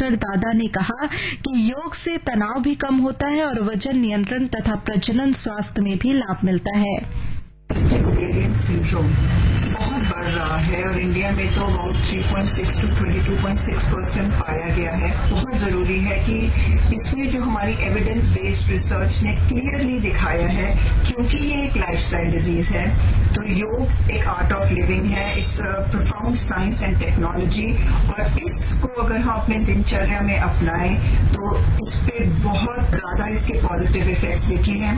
Doctor दादा ने कहा कि योग से तनाव भी कम होता है और वजन नियंत्रण तथा प्रजनन स्वास्थ्य में भी लाभ मिलता है। ओवेरियन सिंड्रोम बहुत बढ़ रहा है और इंडिया में तो अबाउट 3.6 to 22.6% पाया गया है। बहुत जरूरी है कि इसमें जो हमारी एविडेंस बेस्ड रिसर्च ने क्लियरली दिखाया है, क्योंकि ये एक लाइफस्टाइल डिजीज है, तो योग एक आर्ट ऑफ लिविंग है, it's profound science and technology, और इसको अगर हम अपने दिनचर्या में अपनाएं तो इस पे बहुत ज्यादा इसके पॉजिटिव इफेक्ट्स दिखे हैं।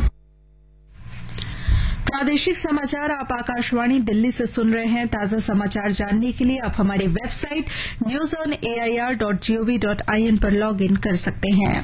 प्रादेशिक समाचार आप आकाशवाणी दिल्ली से सुन रहे हैं। ताजा समाचार जानने के लिए आप हमारी वेबसाइट newsonair.gov.in पर लॉग इन कर सकते हैं।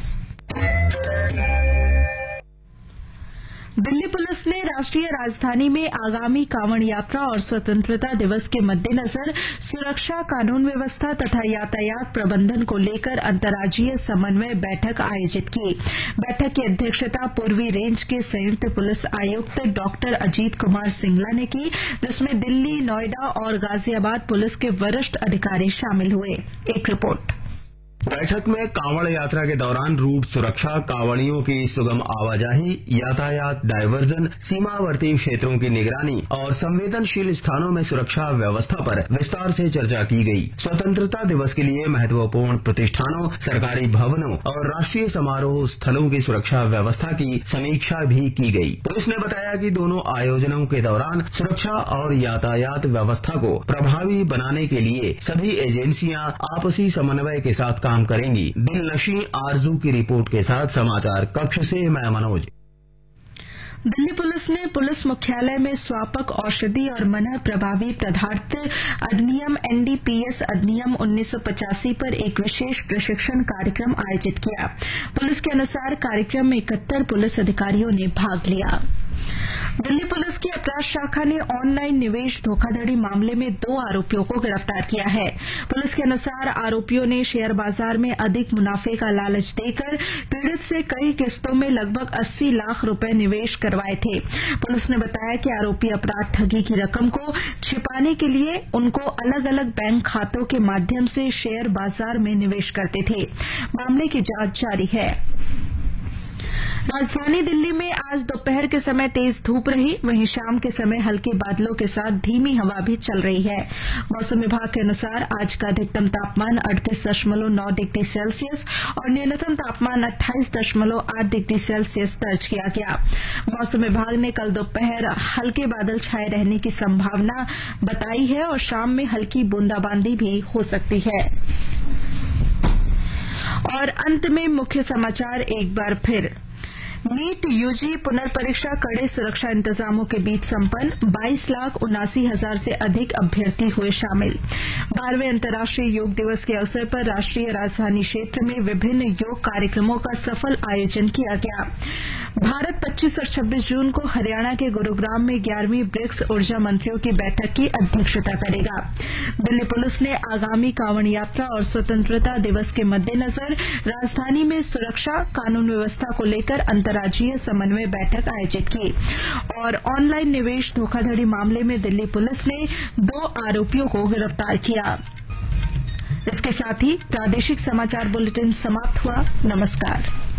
दिल्ली पुलिस ने राष्ट्रीय राजधानी में आगामी कांवड़ यात्रा और स्वतंत्रता दिवस के मद्देनजर सुरक्षा, कानून व्यवस्था तथा यातायात प्रबंधन को लेकर अंतर्राज्यीय समन्वय बैठक आयोजित की। बैठक की अध्यक्षता पूर्वी रेंज के संयुक्त पुलिस आयुक्त डॉक्टर अजीत कुमार सिंगला ने की, जिसमें दिल्ली, नोएडा और गाजियाबाद पुलिस के वरिष्ठ अधिकारी शामिल हुए। एक रिपोर्ट। बैठक में कांवड़ यात्रा के दौरान रूट सुरक्षा, कांवड़ियों की सुगम आवाजाही, यातायात डायवर्जन, सीमावर्ती क्षेत्रों की निगरानी और संवेदनशील स्थानों में सुरक्षा व्यवस्था पर विस्तार से चर्चा की गई। स्वतंत्रता दिवस के लिए महत्वपूर्ण प्रतिष्ठानों, सरकारी भवनों और राष्ट्रीय समारोह स्थलों की सुरक्षा व्यवस्था की समीक्षा भी की गई। पुलिस ने बताया कि दोनों आयोजनों के दौरान सुरक्षा और यातायात व्यवस्था को प्रभावी बनाने के लिए सभी एजेंसियां आपसी समन्वय के साथ काम करेंगी। दिलनशी आरजू की रिपोर्ट के साथ समाचार कक्ष से मैं मनोज। दिल्ली पुलिस ने पुलिस मुख्यालय में स्वापक औषधि और मनः प्रभावी पदार्थ अधिनियम एनडीपीएस अधिनियम 1985 पर एक विशेष प्रशिक्षण कार्यक्रम आयोजित किया। पुलिस के अनुसार कार्यक्रम में 71 पुलिस अधिकारियों ने भाग लिया। दिल्ली पुलिस की अपराध शाखा ने ऑनलाइन निवेश धोखाधड़ी मामले में 2 आरोपियों को गिरफ्तार किया है। पुलिस के अनुसार आरोपियों ने शेयर बाजार में अधिक मुनाफे का लालच देकर पीड़ित से कई किस्तों में लगभग 80 लाख रुपए निवेश करवाए थे। पुलिस ने बताया कि आरोपी अपराध ठगी की रकम को छिपाने के लिए उनको अलग अलग बैंक खातों के माध्यम से शेयर बाजार में निवेश करते थे। मामले की जांच जारी है। राजधानी दिल्ली में आज दोपहर के समय तेज धूप रही, वहीं शाम के समय हल्के बादलों के साथ धीमी हवा भी चल रही है। मौसम विभाग के अनुसार आज का अधिकतम तापमान 38.9 डिग्री सेल्सियस और न्यूनतम तापमान 28.8 डिग्री सेल्सियस दर्ज किया गया। मौसम विभाग ने कल दोपहर हल्के बादल छाए रहने की संभावना बताई है और शाम में हल्की बूंदाबांदी भी हो सकती है। और अंत में मुख्य समाचार एक बार फिर। नीट यूजी पुनर्परीक्षा कड़े सुरक्षा इंतजामों के बीच संपन्न, 22,79,000 से अधिक अभ्यर्थी हुए शामिल। 12वें अंतर्राष्ट्रीय योग दिवस के अवसर पर राष्ट्रीय राजधानी क्षेत्र में विभिन्न योग कार्यक्रमों का सफल आयोजन किया गया। भारत 25 और 26 जून को हरियाणा के गुरुग्राम में 11वीं ब्रिक्स ऊर्जा मंत्रियों की बैठक की अध्यक्षता करेगा। दिल्ली पुलिस ने आगामी कांवड़ यात्रा और स्वतंत्रता दिवस के मद्देनजर राजधानी में सुरक्षा, कानून व्यवस्था को लेकर अंतर्राज्यीय समन्वय बैठक आयोजित की। और ऑनलाइन निवेश धोखाधड़ी मामले में दिल्ली पुलिस ने 2 आरोपियों को गिरफ्तार किया। इसके साथ ही प्रादेशिक समाचार बुलेटिन समाप्त हुआ। नमस्कार।